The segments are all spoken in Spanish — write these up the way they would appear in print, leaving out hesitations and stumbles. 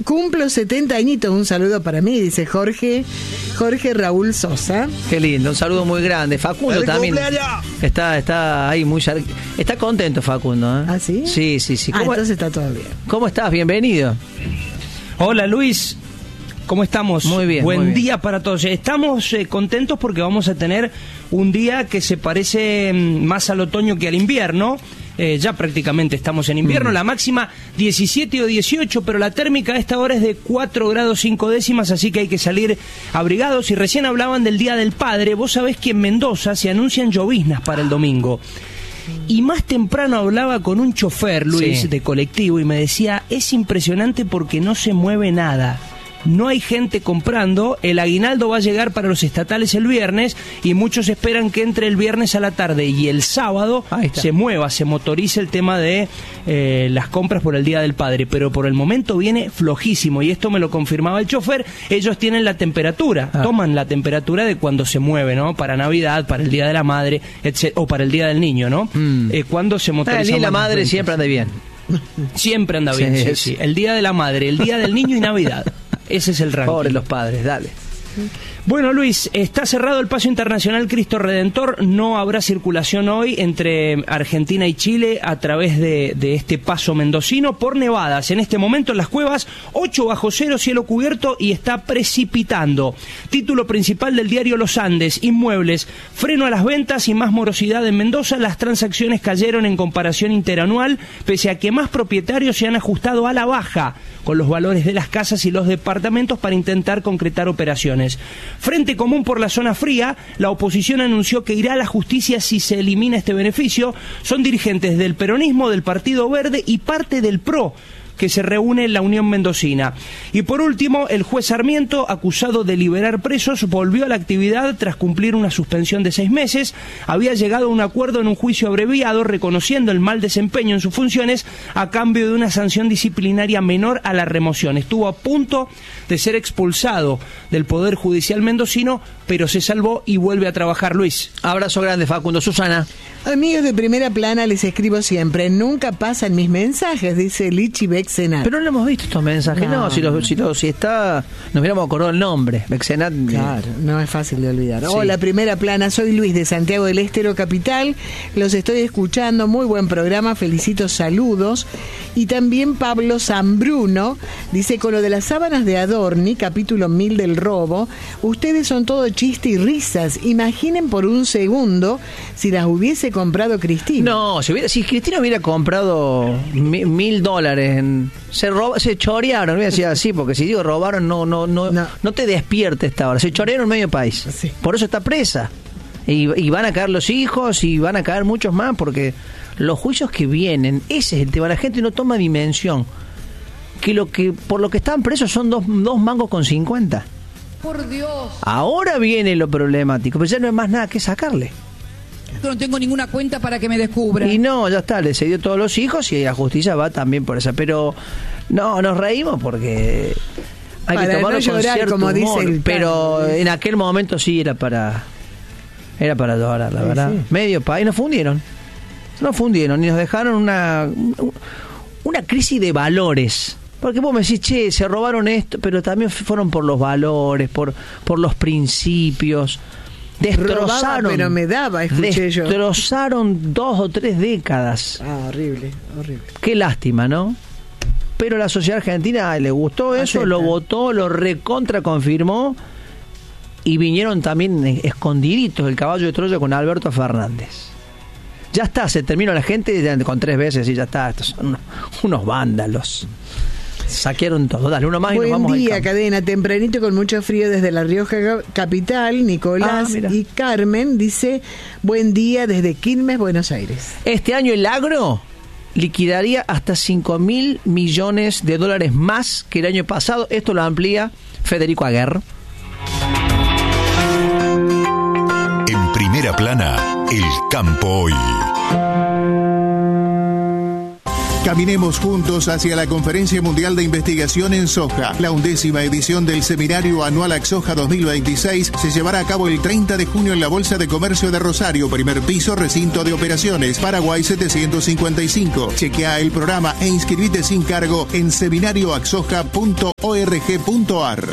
cumplo 70 añitos, un saludo para mí, dice Jorge Raúl Sosa. Qué lindo, un saludo muy grande. Facundo también está ahí muy está contento Facundo, ¿eh? ¿Ah, sí? Sí. Entonces está todo bien. ¿Cómo estás? Bienvenido. Hola Luis, ¿cómo estamos? Muy bien. Buen muy bien. día para todos. Estamos contentos porque vamos a tener un día que se parece más al otoño que al invierno. Ya prácticamente estamos en invierno, la máxima 17 o 18, pero la térmica a esta hora es de 4 grados 5 décimas, así que hay que salir abrigados. Y recién hablaban del Día del Padre. Vos sabés que en Mendoza se anuncian lloviznas para el domingo. Y más temprano hablaba con un chofer, Luis, de colectivo, y me decía, es impresionante porque no se mueve nada. No hay gente comprando, el aguinaldo va a llegar para los estatales el viernes y muchos esperan que entre el viernes a la tarde y el sábado se motorice el tema de las compras por el Día del Padre, pero por el momento viene flojísimo y esto me lo confirmaba el chofer. Ellos tienen la temperatura, toman la temperatura de cuando se mueve, ¿no? Para Navidad, para el Día de la Madre, o para el Día del Niño, ¿no? Cuando se motoriza. El Día de la Madre siempre anda bien. Siempre anda bien, sí. El Día de la Madre, el Día del Niño y Navidad. Ese es el ranking. Pobres los padres, dale. Bueno, Luis, está cerrado el paso internacional Cristo Redentor. No habrá circulación hoy entre Argentina y Chile a través de este paso mendocino por nevadas. En este momento en las cuevas, 8 bajo cero, cielo cubierto y está precipitando. Título principal del diario Los Andes: inmuebles, freno a las ventas y más morosidad en Mendoza. Las transacciones cayeron en comparación interanual, pese a que más propietarios se han ajustado a la baja con los valores de las casas y los departamentos para intentar concretar operaciones. Frente Común por la Zona Fría, la oposición anunció que irá a la justicia si se elimina este beneficio. Son dirigentes del peronismo, del Partido Verde y parte del PRO, que se reúne en la Unión Mendocina. Y por último, el juez Sarmiento, acusado de liberar presos, volvió a la actividad tras cumplir una suspensión de 6 meses. Había llegado a un acuerdo en un juicio abreviado reconociendo el mal desempeño en sus funciones a cambio de una sanción disciplinaria menor a la remoción. Estuvo a punto de ser expulsado del Poder Judicial mendocino, pero se salvó y vuelve a trabajar. Luis. Abrazo grande, Facundo. Susana. Amigos de Primera Plana, les escribo siempre. Nunca pasan mis mensajes, dice Lichi Bexenat. Pero no hemos visto estos mensajes. No, si está, nos hubiéramos acordado el nombre. Bexenat. Claro, no es fácil de olvidar. Sí. Hola, Primera Plana, soy Luis de Santiago del Estero Capital. Los estoy escuchando, muy buen programa, felicito, saludos. Y también Pablo Zambruno dice, con lo de las sábanas de Adorni, capítulo 1000 del robo, ustedes son todo chiste y risas. Imaginen por un segundo si las hubiese comprado Cristina. No, si Cristina hubiera comprado $1,000 se chorearon, voy a decir así, porque si digo robaron, no te despiertes esta hora. Se chorearon medio país. Sí. Por eso está presa. Y van a caer los hijos y van a caer muchos más, porque los juicios que vienen, ese es el tema. La gente no toma dimensión. Por lo que están presos son dos mangos con 50. Por Dios. Ahora viene lo problemático, pero ya no hay más nada que sacarle. Yo no tengo ninguna cuenta para que me descubran. Y no, ya está, le cedió todos los hijos y la justicia va también por esa. Pero no, nos reímos porque hay que tomarlo con cierto como humor, dice el pero en aquel momento sí era para llorar, la verdad. Sí. Medio país nos fundieron y nos dejaron una crisis de valores. Porque vos me decís, che, se robaron esto, pero también fueron por los valores, por los principios. Destrozaron, pero me daba, destrozaron 2 o 3 décadas. Horrible. Qué lástima, ¿no? Pero la sociedad argentina le gustó eso, lo votó, lo recontra confirmó y vinieron también escondiditos el caballo de Troya con Alberto Fernández. Ya está, se terminó la gente con 3 veces y ya está. Estos son unos vándalos. Saquearon todo. Dale, uno más y nos vamos. Buen día, cadena. Tempranito con mucho frío desde La Rioja capital. Nicolás y Carmen dice, buen día desde Quilmes, Buenos Aires. Este año el agro liquidaría hasta $5.000 millones más que el año pasado. Esto lo amplía Federico Aguerre. En Primera Plana, el campo hoy. Caminemos juntos hacia la Conferencia Mundial de Investigación en Soja. La 11ª edición del Seminario Anual AXOJA 2026 se llevará a cabo el 30 de junio en la Bolsa de Comercio de Rosario, primer piso, recinto de operaciones, Paraguay 755. Chequea el programa e inscribite sin cargo en seminarioaxoja.org.ar.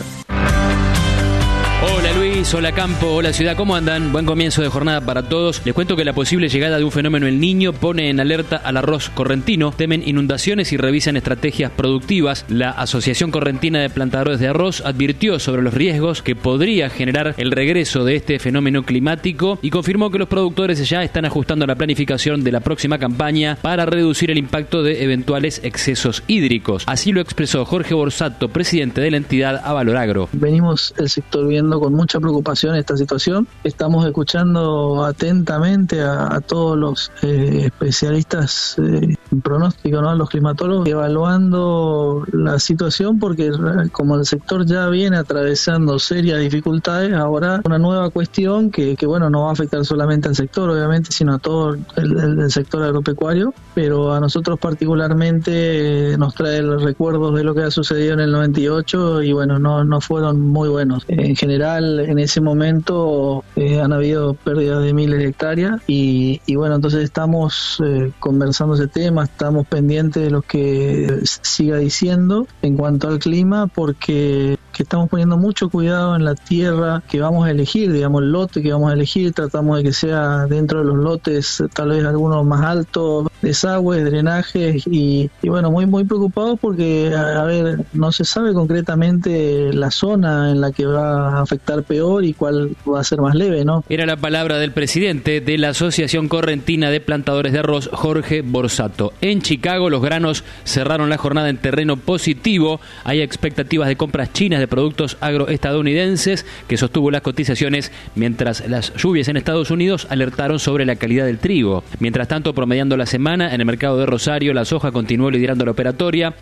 Hola Luis, hola Campo, hola Ciudad, ¿cómo andan? Buen comienzo de jornada para todos. Les cuento que la posible llegada de un fenómeno El Niño pone en alerta al arroz correntino. Temen inundaciones y revisan estrategias productivas. La Asociación Correntina de Plantadores de Arroz advirtió sobre los riesgos que podría generar el regreso de este fenómeno climático y confirmó que los productores ya están ajustando la planificación de la próxima campaña para reducir el impacto de eventuales excesos hídricos. Así lo expresó Jorge Borsato, presidente de la entidad Avaloragro. Venimos el sector viendo con mucha preocupación esta situación. Estamos escuchando atentamente a todos los especialistas en pronóstico, ¿no? Los climatólogos, evaluando la situación, porque como el sector ya viene atravesando serias dificultades, ahora una nueva cuestión que bueno, no va a afectar solamente al sector, obviamente, sino a todo el sector agropecuario, pero a nosotros particularmente nos trae los recuerdos de lo que ha sucedido en el 98 y bueno, no fueron muy buenos. En general, en ese momento han habido pérdidas de miles de hectáreas y bueno, entonces estamos conversando ese tema, estamos pendientes de lo que siga diciendo en cuanto al clima, porque estamos poniendo mucho cuidado en la tierra que vamos a elegir, digamos, el lote que vamos a elegir, tratamos de que sea dentro de los lotes tal vez algunos más altos, desagües, drenajes y bueno, muy preocupados porque, a ver, no se sabe concretamente la zona en la que va a afectar peor y cuál va a ser más leve, ¿no? Era la palabra del presidente de la Asociación Correntina de Plantadores de Arroz, Jorge Borsato. En Chicago, los granos cerraron la jornada en terreno positivo. Hay expectativas de compras chinas de productos agroestadounidenses que sostuvo las cotizaciones, mientras las lluvias en Estados Unidos alertaron sobre la calidad del trigo. Mientras tanto, promediando la semana, en el mercado de Rosario, la soja continuó liderando la operatoria,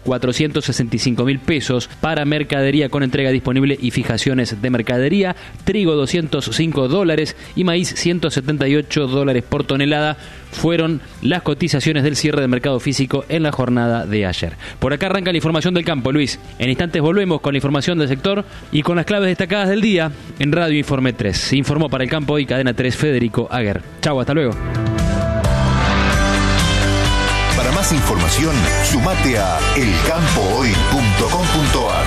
465.000 pesos para mercadería con entrega disponible y fijaciones de mercadería, trigo $205 y maíz $178 por tonelada. Fueron las cotizaciones del cierre del mercado físico en la jornada de ayer. Por acá arranca la información del campo, Luis. En instantes volvemos con la información del sector y con las claves destacadas del día en Radio Informe 3. Se informó para el campo y Cadena 3 Federico Aguer. Chau, hasta luego. Para más información, sumate a elcampohoy.com.ar.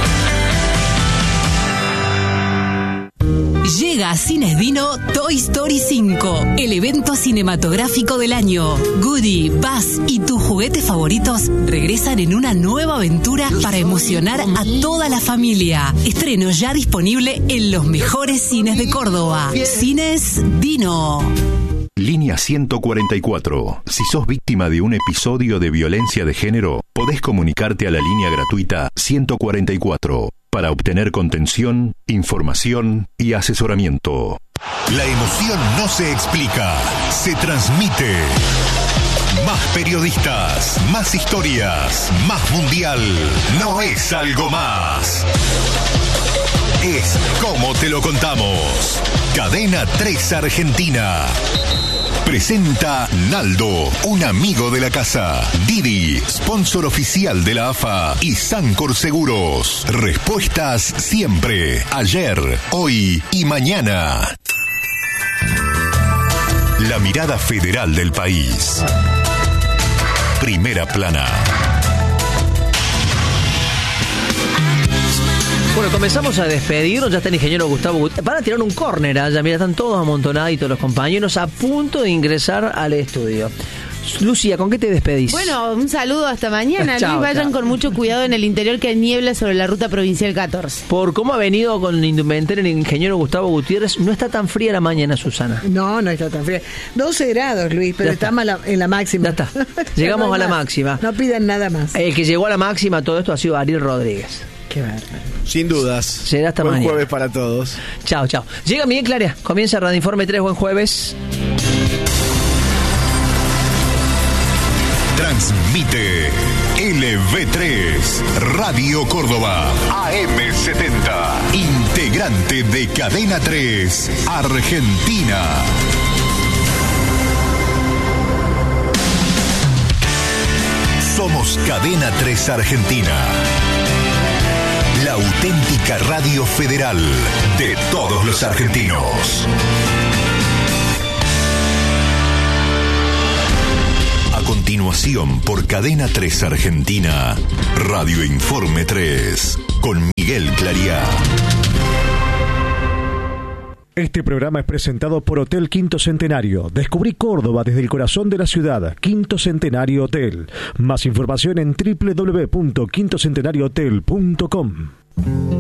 Llega a Cines Dino Toy Story 5, el evento cinematográfico del año. Woody, Buzz y tus juguetes favoritos regresan en una nueva aventura para emocionar a toda la familia. Estreno ya disponible en los mejores cines de Córdoba. Cines Dino. Línea 144. Si sos víctima de un episodio de violencia de género, podés comunicarte a la línea gratuita 144 para obtener contención, información y asesoramiento. La emoción no se explica, se transmite. Más periodistas, más historias, más mundial. No es algo más. Es como te lo contamos. Cadena 3 Argentina. Presenta Naldo, un amigo de la casa. Didi, sponsor oficial de la AFA. Y Sancor Seguros. Respuestas siempre. Ayer, hoy y mañana. La mirada federal del país. Primera plana. Bueno, comenzamos a despedirnos, ya está el ingeniero Gustavo Gutiérrez. Van a tirar un córner allá, mira, están todos amontonaditos los compañeros a punto de ingresar al estudio. Lucía, ¿con qué te despedís? Bueno, un saludo hasta mañana. Chao, Luis, vayan chao. con mucho cuidado en el interior que hay niebla sobre la ruta provincial 14. Por cómo ha venido con indumentaria el ingeniero Gustavo Gutiérrez, no está tan fría la mañana, Susana. No está tan fría. 12 grados, Luis, pero estamos en la máxima. Ya está. Llegamos no a la más. máxima. No pidan nada más. El que llegó a la máxima todo esto ha sido Ariel Rodríguez. Qué bárbaro. Sin dudas. Será hasta Buen mañana. jueves para todos. Chao. Llega Miguel Claria, comienza Radio Informe 3, buen jueves. Transmite LV3 Radio Córdoba AM70, integrante de Cadena 3 Argentina. Somos Cadena 3 Argentina. La auténtica radio federal de todos los argentinos. A continuación, por Cadena 3 Argentina, Radio Informe 3, con Miguel Clariá. Este programa es presentado por Hotel Quinto Centenario. Descubrí Córdoba desde el corazón de la ciudad. Quinto Centenario Hotel. Más información en www.quintocentenariohotel.com.